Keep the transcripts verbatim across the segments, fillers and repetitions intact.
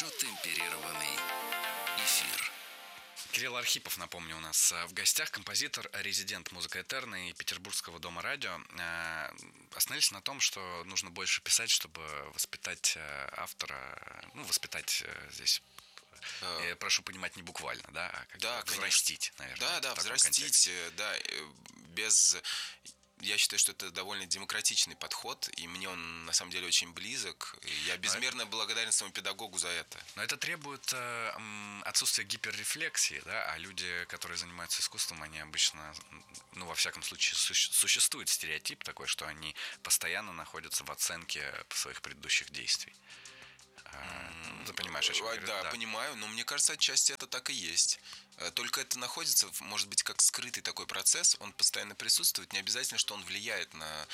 хорошо темперированный эфир. Кирилл Архипов, напомню, у нас в гостях, композитор, резидент «Музыка Этерна» и Петербургского дома радио. Остановились на том, что нужно больше писать, чтобы воспитать автора, ну, воспитать здесь... Я прошу понимать не буквально, да, а как да, взрастить, наверное. Да, да, взрастить, контексте. Да, без... Я считаю, что это довольно демократичный подход, и мне он на самом деле очень близок. И я безмерно это... благодарен своему педагогу за это. Но это требует э, отсутствия гиперрефлексии, да, а люди, которые занимаются искусством, они обычно, ну, во всяком случае, суще- существует стереотип такой, что они постоянно находятся в оценке своих предыдущих действий. Mm-hmm. Ты понимаешь, о чем я говорю? Да, да, понимаю, но мне кажется, отчасти это так и есть. Только это находится, может быть, как скрытый такой процесс, он постоянно присутствует, не обязательно, что он влияет на,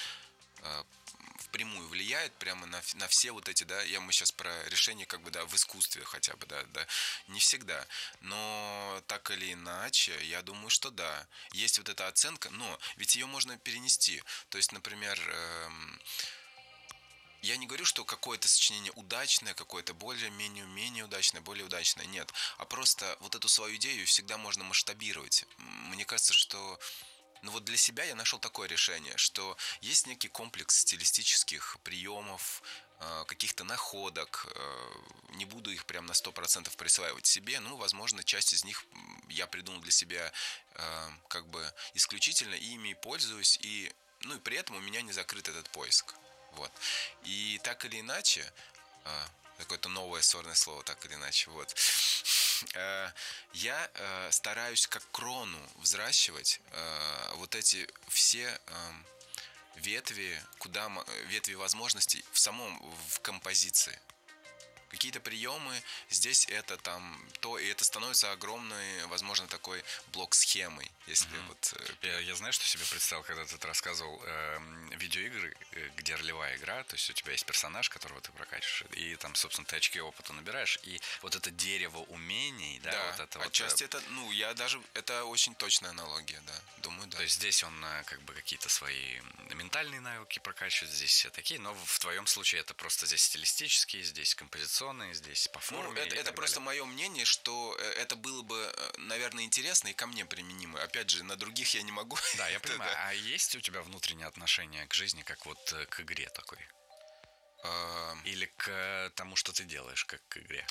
впрямую влияет прямо на, на все вот эти, да, я мы сейчас про решение как бы, да, в искусстве хотя бы, да, да, не всегда, но так или иначе, я думаю, что да, есть вот эта оценка, но ведь ее можно перенести, то есть, например, эм, я не говорю, что какое-то сочинение удачное, какое-то более-менее менее удачное, более удачное. Нет. А просто вот эту свою идею всегда можно масштабировать. Мне кажется, что... Ну вот для себя я нашел такое решение, что есть некий комплекс стилистических приемов, каких-то находок. Не буду их прям на сто процентов присваивать себе. Ну, возможно, часть из них я придумал для себя как бы исключительно, и ими пользуюсь. И, ну, и при этом у меня не закрыт этот поиск. Вот. И так или иначе, а, какое-то новое сложное слово, так или иначе, вот, а, я а, стараюсь как крону взращивать а, вот эти все а, ветви, куда, ветви возможностей в самом, в композиции. Какие-то приемы, здесь это там, то, и это становится огромной, возможно, такой блок схемой, если mm-hmm. вот... Я, я знаю, что себе представил, когда ты рассказывал э, видеоигры, где ролевая игра, то есть у тебя есть персонаж, которого ты прокачиваешь, и там, собственно, ты очки опыта набираешь, и вот это дерево умений, да, да вот это отчасти вот... это, ну, я даже, это очень точная аналогия, да, думаю, да. То есть здесь он как бы какие-то свои ментальные навыки прокачивает, здесь все такие, но в твоем случае это просто здесь стилистические, здесь композиционные, здесь по форме. Ну, это, это просто мое мнение, что это было бы, наверное, интересно и ко мне применимо. Опять же, на других я не могу. Да, я понимаю. А есть у тебя внутреннее отношение к жизни, как вот к игре такой? Или к тому, что ты делаешь, как к игре?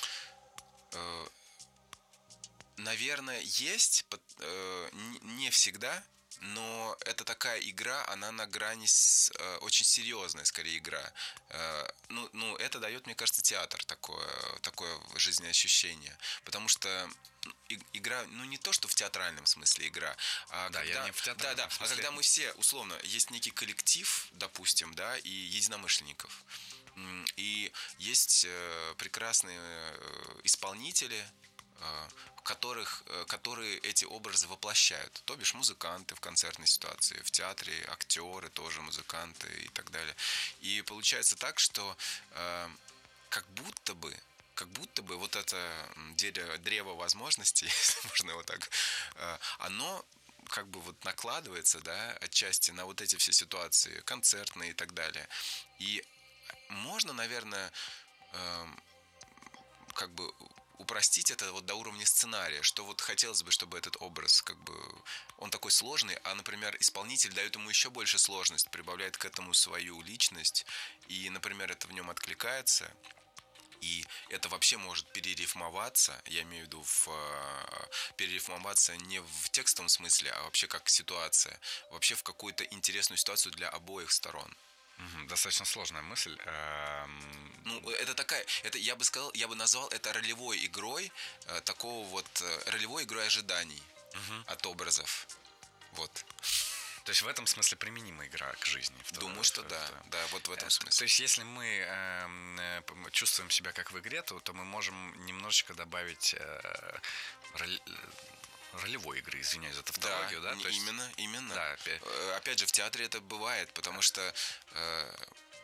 Наверное, есть, не всегда. Но это такая игра, она на грани с, э, очень серьезная, скорее, игра. Э, ну, ну, это дает, мне кажется, театр такое, такое жизнеощущение. Потому что и, игра, ну, не то, что в театральном смысле игра, а да, когда, я не в театральном да, да, смысле. А когда мы все, условно, есть некий коллектив, допустим, да, и единомышленников. И есть э, прекрасные э, исполнители, которых, которые эти образы воплощают, то бишь музыканты в концертной ситуации, в театре актеры тоже музыканты и так далее. И получается так, что э, как будто бы, как будто бы вот это дерево, древо возможностей, если можно вот так, э, оно как бы вот накладывается, да, отчасти на вот эти все ситуации, концертные и так далее. И можно, наверное, э, как бы упростить это вот до уровня сценария, что вот хотелось бы, чтобы этот образ, как бы, он такой сложный, а, например, исполнитель дает ему еще больше сложность, прибавляет к этому свою личность, и, например, это в нем откликается, и это вообще может перерифмоваться, я имею в виду в, перерифмоваться не в текстовом смысле, а вообще как ситуация, вообще в какую-то интересную ситуацию для обоих сторон. Достаточно сложная мысль. Ну, это такая, это я бы сказал, я бы назвал это ролевой игрой, такого вот ролевой игрой ожиданий uh-huh. от образов. Вот. То есть в этом смысле применима игра к жизни? Думаю, что да, что... да, вот в этом смысле. То есть если мы э, чувствуем себя как в игре, то, то мы можем немножечко добавить э, роль... ролевой игры, извиняюсь за тавтологию, да? Да, То есть... именно, именно. Да, опять... опять же, в театре это бывает, потому что э,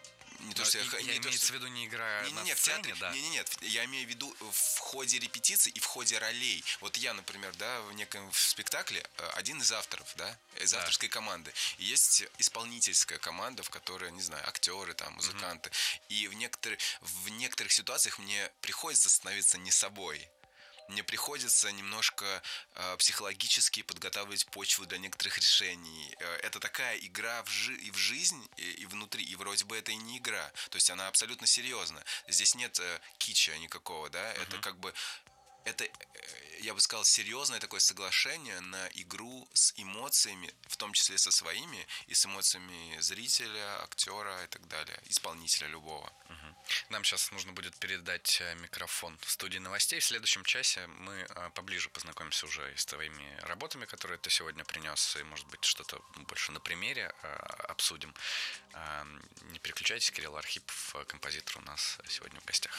не то, что я, я, не я то, имеется что... в виду не игра Не, не, на не, в сцене, театре, да? не, не, нет, я имею в виду в ходе репетиций и в ходе ролей. Вот я, например, да, в неком в спектакле один из авторов, да, из Да. авторской команды. И есть исполнительская команда, в которой, не знаю, актеры, там, музыканты. Mm-hmm. И в некоторых, в некоторых ситуациях мне приходится становиться не собой. Мне приходится немножко э, психологически подготавливать почву для некоторых решений. Э, это такая игра в жи- и в жизнь, и, и внутри, и вроде бы это и не игра. То есть она абсолютно серьезна. Здесь нет э, кича никакого, да. Uh-huh. Это как бы, это, э, я бы сказал, серьезное такое соглашение на игру с эмоциями, в том числе со своими, и с эмоциями зрителя, актера и так далее, исполнителя любого. Uh-huh. Нам сейчас нужно будет передать микрофон в студии новостей. В следующем часе мы поближе познакомимся уже и с твоими работами, которые ты сегодня принес, и, может быть, что-то больше на примере обсудим. Не переключайтесь, Кирилл Архипов, композитор, у нас сегодня в гостях.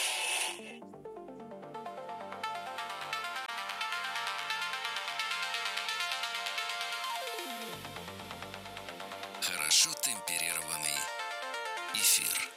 Хорошо темперированный эфир.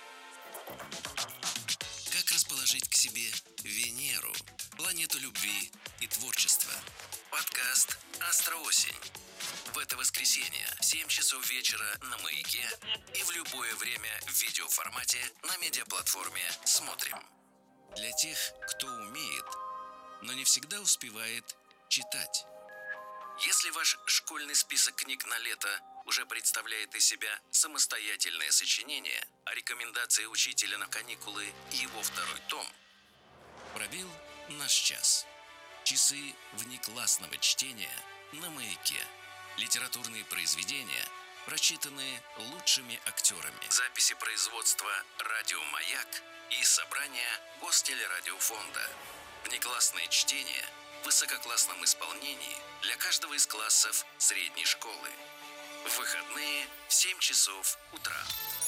Как расположить к себе Венеру, планету любви и творчества? Подкаст «Астроосень». В это воскресенье в семь часов вечера на Маяке и в любое время в видеоформате на медиаплатформе «Смотрим». Для тех, кто умеет, но не всегда успевает читать. Если ваш школьный список книг на лето уже представляет из себя самостоятельное сочинение, а рекомендации учителя на каникулы – его второй том, пробил наш час. Часы внеклассного чтения на Маяке. Литературные произведения, прочитанные лучшими актерами. Записи производства «Радио Маяк» и собрания Гостелерадиофонда. Внеклассное чтение в высококлассном исполнении для каждого из классов средней школы. В выходные в семь часов утра.